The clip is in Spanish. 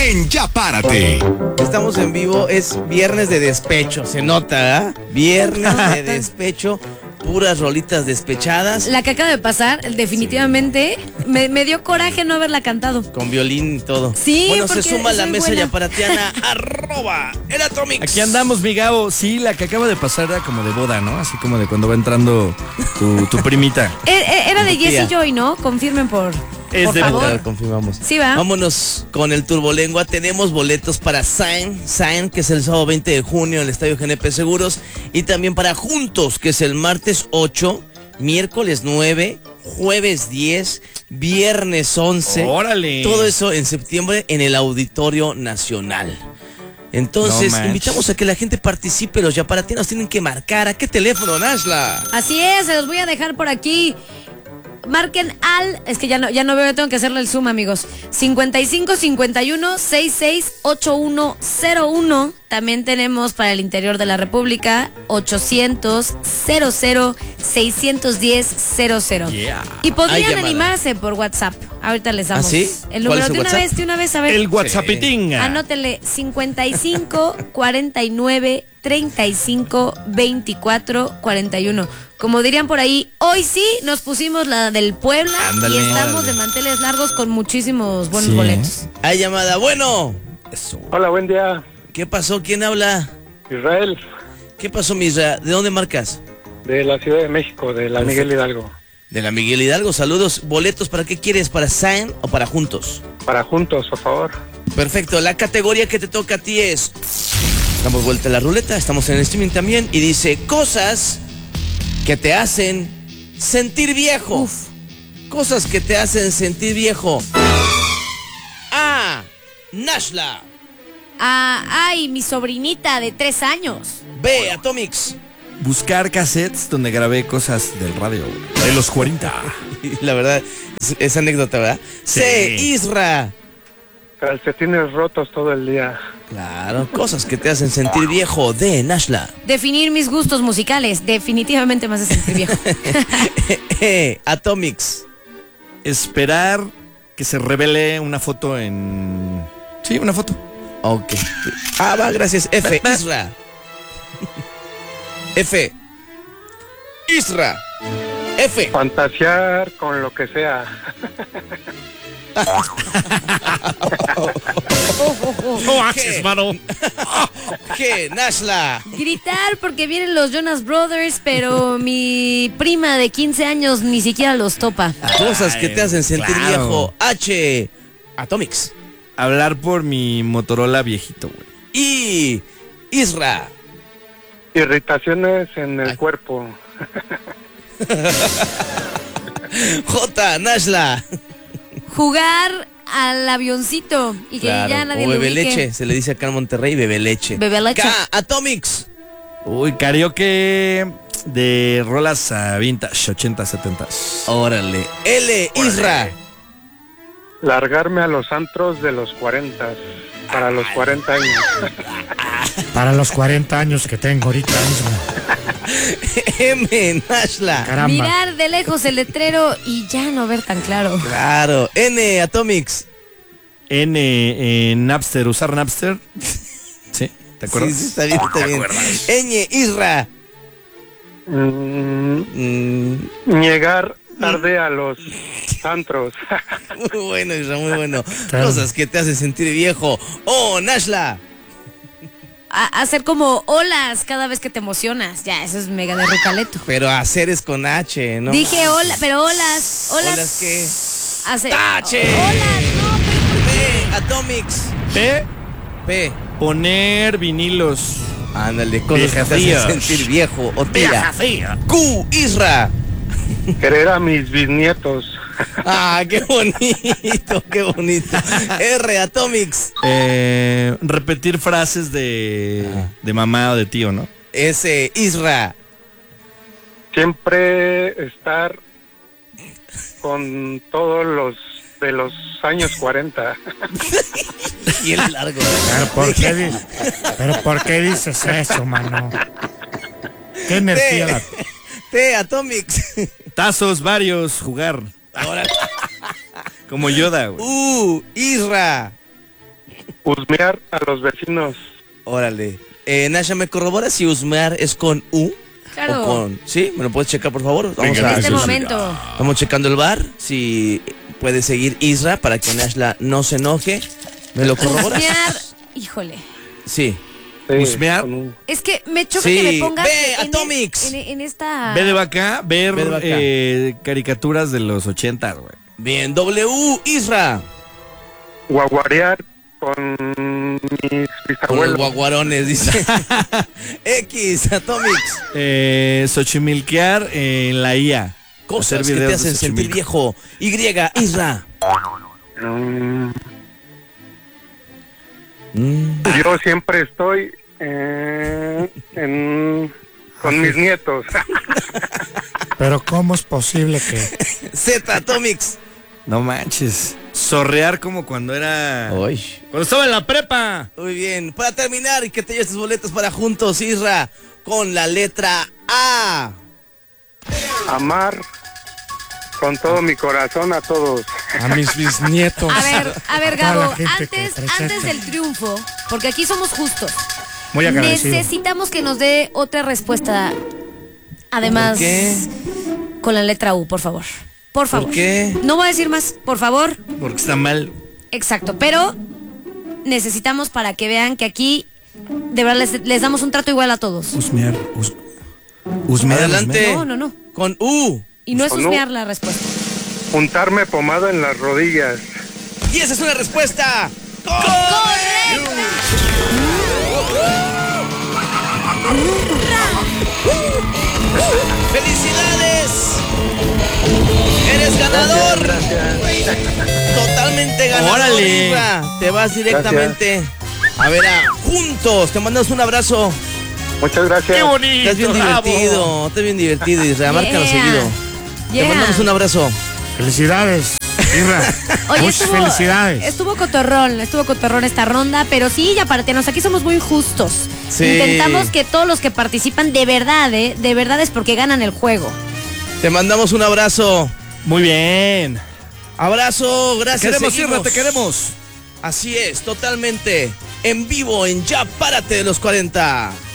en Ya Párate. Estamos en vivo, es viernes de despecho, se nota, ¿eh? Viernes de despecho, puras rolitas despechadas. La que acaba de pasar, definitivamente, me dio coraje no haberla cantado. Con violín y todo. Sí, bueno, se porque suma a la soy mesa buena. yaparatiana, @el Atomix. Aquí andamos, mi Gabo. Sí, la que acaba de pasar era como de boda, ¿no? Así como de cuando va entrando tu primita. Era de Tu tía. Jessie Joy, ¿no? Confirmen por Es de favor. boda. Confirmamos. Sí, va. Vámonos con el Turbolengua. Tenemos boletos para Sign, que es el sábado 20 de junio en el Estadio GNP Seguros. Y también para Juntos, que es el martes 8, miércoles 9, jueves 10, viernes 11. ¡Órale! Todo eso en septiembre en el Auditorio Nacional. Entonces, No manches. invitamos a que la gente participe. Los yaparatianos tienen que marcar. ¿A qué teléfono, Nashla? Así es, se los voy a dejar por aquí. Marquen es que ya no veo, tengo que hacerle el zoom, amigos. 55 51 66 8101. También tenemos para el interior de la República 800 00 610 00. Yeah. Y Hay podrían llamada. animarse por WhatsApp. Ahorita les damos ¿Ah, sí? el ¿Cuál número es su de WhatsApp? una vez, a ver. El WhatsAppitín. Anótele 55 49 35 24 41. Como dirían por ahí, hoy sí nos pusimos la del Puebla. Ándale. Y estamos de manteles largos con muchísimos buenos Sí, boletos. Hay llamada. Bueno, Eso. Hola, buen día. ¿qué pasó? ¿Quién habla? Israel, ¿Qué pasó, Misra? ¿De dónde marcas? de la Ciudad de México, de la Miguel Hidalgo. De la Miguel Hidalgo. Saludos. ¿Boletos para qué quieres? ¿Para Sign o para Juntos? Para Juntos, por favor. Perfecto. La categoría que te toca a ti es... Damos vuelta a la ruleta. Estamos en el streaming también. Y dice, cosas que te hacen sentir viejo. Uf. Cosas que te hacen sentir viejo. A. Nashla. Ay, mi sobrinita de 3 años. B. Atomix. Buscar cassettes donde grabé cosas del radio. De los 40. La verdad, es anécdota, ¿verdad? Sí. C. Isra. Calcetines rotos todo el día. Claro, cosas que te hacen sentir viejo. D. Nashla. Definir mis gustos musicales definitivamente me hace sentir viejo. Atomix. Esperar que se revele una foto en... Sí, una foto. Ok. Ah, va, gracias. F. Isra. F. Isra. F. Fantasear con lo que sea. ¿Qué? G. Nashla. Gritar porque vienen los Jonas Brothers, pero mi prima de 15 años ni siquiera los topa. Cosas que te hacen sentir claro. viejo. H. Atomix. Hablar por mi Motorola viejito, güey. Y. Isra. Irritaciones en el cuerpo. J. Nashla. Jugar al avioncito y que ya nadie o lo bebe ubique. leche. Se le dice acá en Monterrey, bebe leche. Bebe leche. K. Atomix. Uy, karaoke de rolas vintage, 80, 70. Órale. L. Isra. Largarme a los antros de los 40. Para los 40 años. Para los 40 años que tengo ahorita mismo. M. Nashla. Caramba. Mirar de lejos el letrero y ya no ver tan claro. Claro. N. Atomix. Napster, usar Napster. ¿Sí? ¿Te acuerdas? Sí, está bien, está bien. Ñ. Isra. Llegar tarde a los antros. Muy bueno, Isra, muy bueno. Cosas que te hacen sentir viejo. Oh, Nashla. Hacer como olas cada vez que te emocionas. Ya, eso es mega de rucaleto. Pero hacer es con H, ¿no? Dije hola, pero olas. ¿Olas qué? Tache. ¡Tache! Olas, no, P. Atomix. P. P. Poner vinilos. Ándale, cosas que te hacen Viejafías. sentir viejo. O tía. Q. Isra. Querer a mis bisnietos. Ah, qué bonito, qué bonito. R. Atomix. Repetir frases de mamá o de tío, ¿no? S. Isra. Siempre estar con todos los de los años 40. Y el largo. Pero ¿por qué dices eso, mano? ¿Qué energía? T. Atomix. Tazos varios, jugar. Ahora. Como Yoda, güey. Isra. husmear a los vecinos. Órale. Nasha, ¿me corroboras si husmear es con U? Claro. O con... ¿Sí? ¿Me lo puedes checar, por favor? Vamos En a... este momento. Estamos checando el bar. Si puede seguir Isra para que Nashla no se enoje. ¿Me lo corroboras? Husmear, híjole. Sí. Sí, ¿Husmear? Es que me choca Sí, que me pongas ve, en, Atomics. en esta... Ve de vaca, ver Ve de vaca. caricaturas de los 80, güey. Bien, W, Isra. guaguarear con mis Con los bisabuelos. guaguarones, dice. X, Atomics. Xochimilquear en la IA. Cosas Hacer que te videos de hacen sentir Xochimilco. viejo. Y, Isra. Yo siempre estoy con mis nietos. Pero ¿cómo es posible que Z, Atomics. No manches. Zorrear como cuando era... Uy. Cuando estaba en la prepa. Muy bien. Para terminar y que te lleves tus boletos para juntos, Isra, con la letra A. Amar con todo mi corazón a todos. a mis bisnietos? A ver, a toda la Gabo, gente que antes presenta? del triunfo, porque aquí somos justos, Muy agradecido. necesitamos que nos dé otra respuesta. Además, ¿Por qué? con la letra U, por favor. Por favor. ¿Por qué? No voy a decir más, por favor. Porque está mal. Exacto, pero necesitamos para que vean que aquí de verdad les damos un trato igual a todos. Husmear. Husmear. Adelante. No. Con U. Y no es ¿O no? husmear la respuesta. Untarme pomada en las rodillas. Y esa es una respuesta. ¡Felicidades! ¡Eres ganador! Totalmente ganador. ¡Órale! Isra. Te vas directamente a ver a Juntos. Te mandamos un abrazo. Muchas gracias. ¡Qué bonito! Estás bien divertido. Estás bien divertido, Isra. Márcanos Yeah. seguido. Te Yeah. mandamos un abrazo. Felicidades, Irra. Oye, Muchas felicidades. estuvo cotorrón esta ronda, pero sí, ya partenos, aquí somos muy justos. Sí. Intentamos que todos los que participan de verdad es porque ganan el juego. Te mandamos un abrazo. Muy bien. Abrazo, Te gracias. queremos, seguimos. Irra, te queremos. Así es, totalmente. En vivo en Ya Párate de los 40.